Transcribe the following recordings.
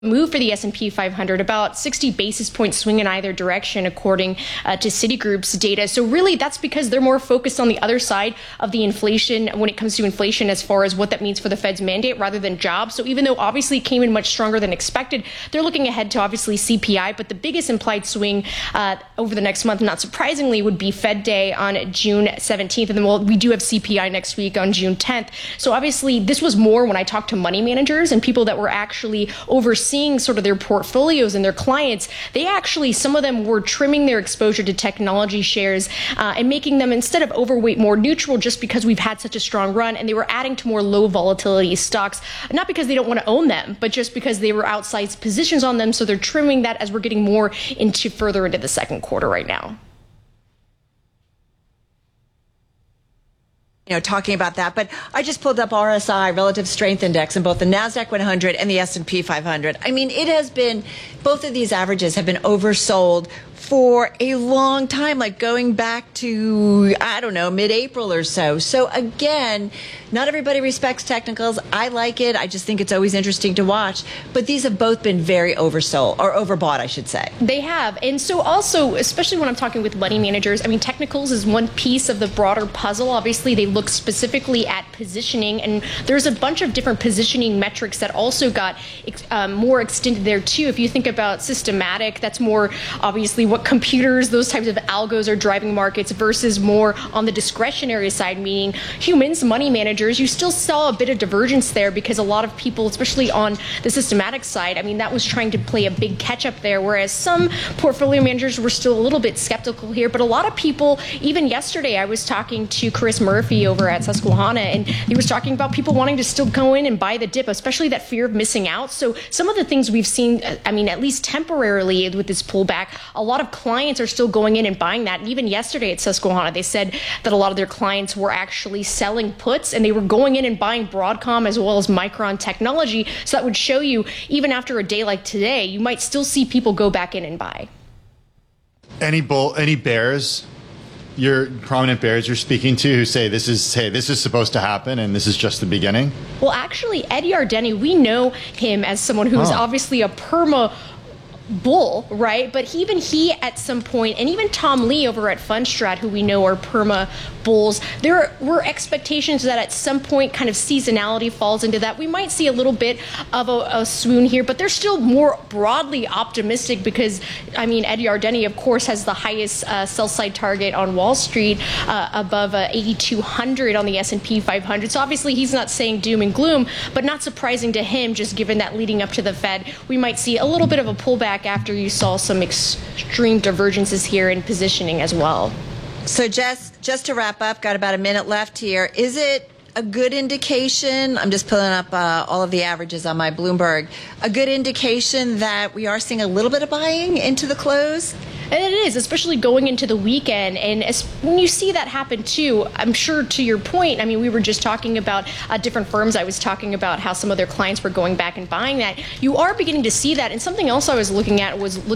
move for the S&P 500, about 60 basis point swing in either direction, according to Citigroup's data. So really, that's because they're more focused on the other side of the inflation when it comes to inflation, as far as what that means for the Fed's mandate rather than jobs. So even though obviously it came in much stronger than expected, they're looking ahead to obviously CPI. But the biggest implied swing over the next month, not surprisingly, would be Fed Day on June 17th. And then we do have CPI next week on June 10th. So obviously, this was more when I talked to money managers and people that were actually overseeing sort of their portfolios and their clients. They actually, some of them were trimming their exposure to technology shares and making them, instead of overweight, more neutral, just because we've had such a strong run. And they were adding to more low volatility stocks, not because they don't want to own them, but just because they were outsized positions on them. So they're trimming that as we're getting more further into the second quarter right now. Talking about that, but I just pulled up RSI, Relative Strength Index, in both the NASDAQ 100 and the S&P 500. I mean, it has been, both of these averages have been oversold for a long time, like going back to, I don't know, mid-April or so. So again, not everybody respects technicals. I like it. I just think it's always interesting to watch. But these have both been very oversold, or overbought, I should say. They have. And so also, especially when I'm talking with money managers, I mean, technicals is one piece of the broader puzzle. Obviously, they look specifically at positioning, and there's a bunch of different positioning metrics that also got more extended there too. If you think about systematic, that's more obviously what computers, those types of algos are driving markets, versus more on the discretionary side, meaning humans, money managers. You still saw a bit of divergence there because a lot of people, especially on the systematic side, I mean, that was trying to play a big catch up there, whereas some portfolio managers were still a little bit skeptical here. But a lot of people, even yesterday, I was talking to Chris Murphy over at Susquehanna, and he was talking about people wanting to still go in and buy the dip, especially that fear of missing out. So some of the things we've seen, I mean, at least temporarily with this pullback, a lot of clients are still going in and buying that. And even yesterday at Susquehanna, they said that a lot of their clients were actually selling puts, and they were going in and buying Broadcom as well as Micron Technology. So that would show you, even after a day like today, you might still see people go back in and buy. Any bears, your prominent bears you're speaking to, who say this is supposed to happen and this is just the beginning? Well, actually, Ed Yardeni, we know him as someone who is obviously a perma bull, right? But even he at some point, and even Tom Lee over at Fundstrat, who we know are perma bulls, there were expectations that at some point kind of seasonality falls into that. We might see a little bit of a swoon here, but they're still more broadly optimistic because, I mean, Ed Yardeni, of course, has the highest sell-side target on Wall Street, above 8,200 on the S&P 500. So obviously he's not saying doom and gloom, but not surprising to him, just given that leading up to the Fed, we might see a little bit of a pullback after you saw some extreme divergences here in positioning as well. So just to wrap up, got about a minute left here. Is it a good indication, I'm just pulling up all of the averages on my Bloomberg, a good indication that we are seeing a little bit of buying into the close? And it is, especially going into the weekend. And when you see that happen too, I'm sure to your point, I mean, we were just talking about different firms. I was talking about how some of their clients were going back and buying that. You are beginning to see that. And something else I was looking at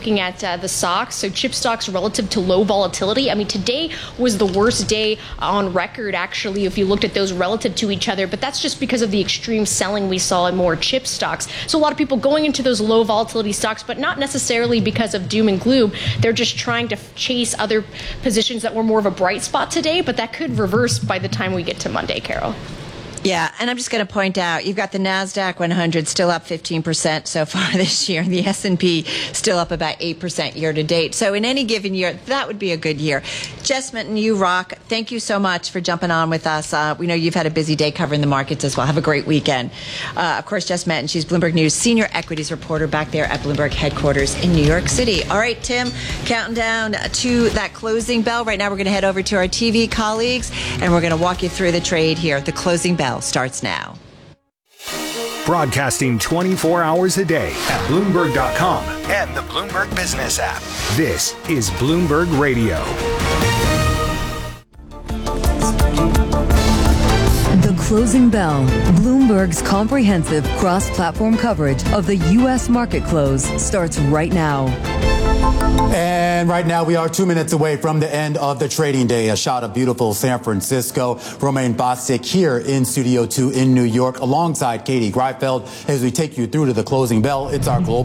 the stocks, so chip stocks relative to low volatility. I mean, today was the worst day on record, actually, if you looked at those relative to each other. But that's just because of the extreme selling we saw in more chip stocks. So a lot of people going into those low volatility stocks, but not necessarily because of doom and gloom. They're just trying to chase other positions that were more of a bright spot today, but that could reverse by the time we get to Monday, Carol. Yeah, and I'm just going to point out, you've got the NASDAQ 100 still up 15% so far this year, and the S&P still up about 8% year to date. So in any given year, that would be a good year. Jess Minton, you rock. Thank you so much for jumping on with us. We know you've had a busy day covering the markets as well. Have a great weekend. Of course, Jess Minton, she's Bloomberg News senior equities reporter back there at Bloomberg headquarters in New York City. All right, Tim, counting down to that closing bell. Right now, we're going to head over to our TV colleagues, and we're going to walk you through the trade here. The closing bell starts now. Broadcasting 24 hours a day at Bloomberg.com and the Bloomberg Business app. This is Bloomberg Radio. The Closing Bell, Bloomberg's comprehensive cross-platform coverage of the U.S. market close starts right now. And right now we are 2 minutes away from the end of the trading day. A shot of beautiful San Francisco. Romaine Bostick here in Studio 2 in New York alongside Katie Greifeld as we take you through to the closing bell. It's our global